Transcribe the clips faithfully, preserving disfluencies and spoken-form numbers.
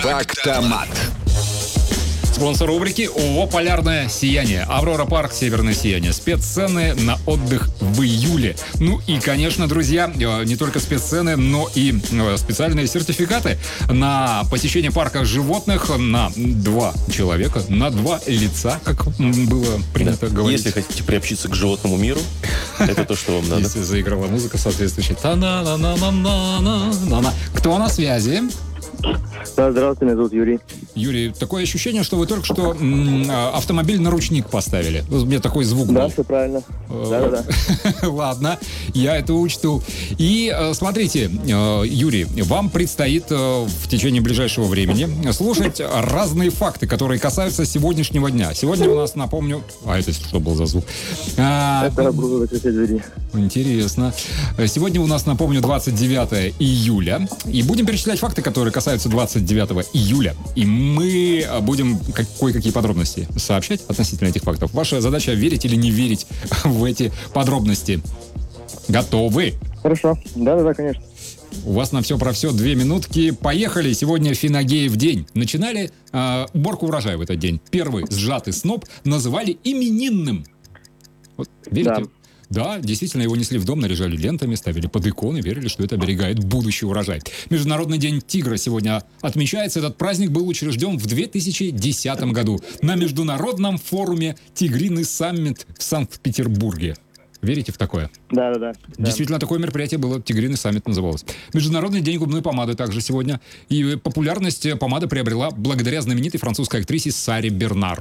Фактомат. Спонсор рубрики ООО «Полярное сияние». Аврора Парк «Северное сияние». Спеццены на отдых в июле. Ну и, конечно, друзья, не только спеццены, но и специальные сертификаты на посещение парка животных на два человека, на два лица, как было принято да. говорить. Если хотите приобщиться к животному миру, это то, что вам надо. Если заиграла музыка соответствующая. Та-на-на-на-на-на-на-на. Кто на связи? Да, здравствуйте, меня зовут Юрий. Юрий, такое ощущение, что вы только что м, автомобиль на ручник поставили. У меня такой звук Да, был. все правильно. Да-да-да. Ладно, я это учту. И э, смотрите, э, Юрий, вам предстоит э, в течение ближайшего времени слушать разные факты, которые касаются сегодняшнего дня. Сегодня у нас, напомню... А это что был за звук? А, Это буду закрытие двери. Интересно. Сегодня у нас, напомню, двадцать девятое июля. И будем перечислять факты, которые касаются двадцать девятого июля. И мы будем кое-какие подробности сообщать относительно этих фактов. Ваша задача — верить или не верить в эти подробности. Готовы? Хорошо. Да-да-да, конечно. У вас на все про все две минутки. Поехали. Сегодня Финагеев день. Начинали э, уборку урожая в этот день. Первый сжатый сноп называли именинным. Вот, верите? Да. Да, действительно, его несли в дом, наряжали лентами, ставили под иконы, верили, что это оберегает будущий урожай. Международный день тигра сегодня отмечается. Этот праздник был учрежден в две тысячи десятом году на Международном форуме «Тигриный саммит» в Санкт-Петербурге. Верите в такое? Да, да, да. Действительно, такое мероприятие было. «Тигриный саммит» называлось. Международный день губной помады также сегодня. И популярность помада приобрела благодаря знаменитой французской актрисе Саре Бернар.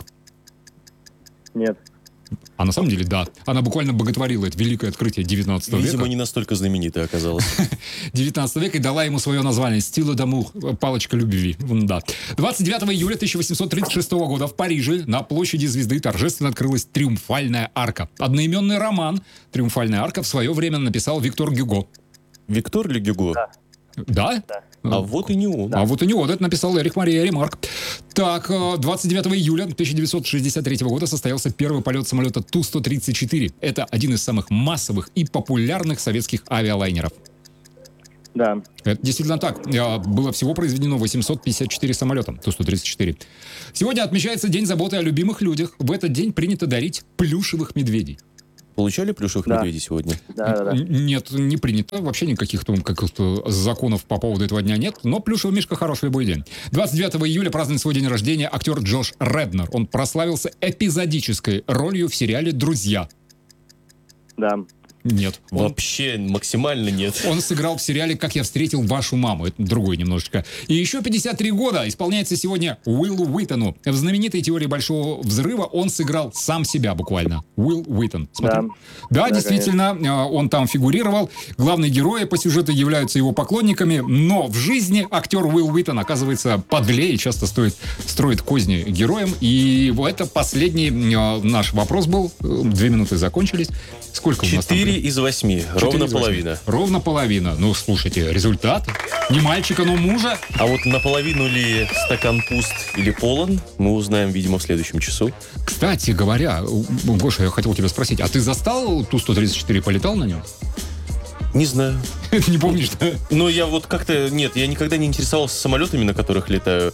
Нет. А на самом деле, да. Она буквально боготворила это великое открытие девятнадцатого века. Видимо, не настолько знаменитая оказалась. девятнадцатого века и дала ему свое название «Стила дамур», палочка любви. Да. двадцать девятого июля тысяча восемьсот тридцать шестого года в Париже на площади Звезды торжественно открылась «Триумфальная арка». Одноименный роман «Триумфальная арка» в свое время написал Виктор Гюго. Виктор или Гюго? Да. Да? Да. А вот и не он. А вот и не он, это написал Эрих Мария Ремарк. Так, двадцать девятого июля тысяча девятьсот шестьдесят третьего года состоялся первый полет самолета Ту сто тридцать четыре. Это один из самых массовых и популярных советских авиалайнеров. Да. Это действительно так. Было всего произведено восемьсот пятьдесят четыре самолета Ту сто тридцать четыре. Сегодня отмечается День заботы о любимых людях. В этот день принято дарить плюшевых медведей. Получали плюшевых Да. медведей сегодня? Да, да, да. Нет, не принято. Вообще никаких там каких-то законов по поводу этого дня нет. Но плюшевый мишка хорош в любой день. двадцать девятого июля празднует свой день рождения актер Джош Реднер. Он прославился эпизодической ролью в сериале «Друзья». Да. Нет. Он, Вообще максимально нет. он сыграл в сериале «Как я встретил вашу маму». Это другой немножечко. И еще пятьдесят три года исполняется сегодня Уиллу Уитону. В знаменитой «Теории большого взрыва» он сыграл сам себя буквально. Уилл Уитон. Смотри. Да. Да, Да, действительно, он там фигурировал. Главные герои по сюжету являются его поклонниками. Но в жизни актер Уилл Уитон оказывается подлее и часто стоит, строит козни героям. И это последний наш вопрос был. Две минуты закончились. Сколько у нас там? Четыре из восьми. Ровно из восьми. половина. Ровно половина. Ну, слушайте, результат. Не мальчика, но мужа. А вот наполовину ли стакан пуст или полон, мы узнаем, видимо, в следующем часу. Кстати говоря, Гоша, я хотел тебя спросить, а ты застал Ту сто тридцать четыре, полетал на нем? Не знаю. Не помнишь, да? Но я вот как-то... Нет, я никогда не интересовался самолетами, на которых летаю.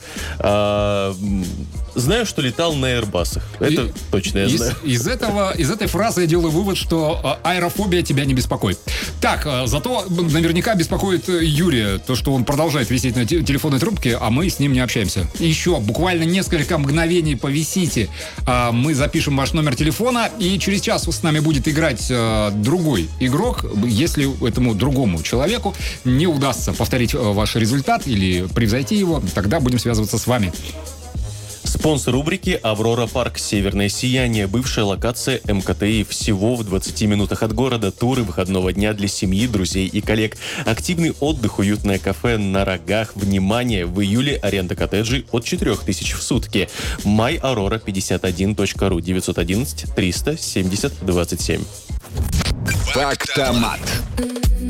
А, знаю, что летал на Airbus'ах. Это И- точно я из, знаю. из этого, из этой фразы я делаю вывод, что а, аэрофобия тебя не беспокоит. Так, а, зато наверняка беспокоит э, Юрия то, что он продолжает висеть на те- телефонной трубке, а мы с ним не общаемся. Еще буквально несколько мгновений повисите. А, мы запишем ваш номер телефона, и через час с нами будет играть э, другой игрок. Если этому другому человеку не удастся повторить э, ваш результат или превзойти его, тогда будем связываться с вами. Спонсор рубрики «Аврора Парк. Северное сияние». Бывшая локация эм ка тэ и всего в двадцати минутах от города. Туры выходного дня для семьи, друзей и коллег. Активный отдых, уютное кафе на рогах. Внимание! В июле аренда коттеджей от четырех тысяч в сутки. май арора пятьдесят один точка ру девятьсот одиннадцать триста семьдесят двадцать семь. Фактомат.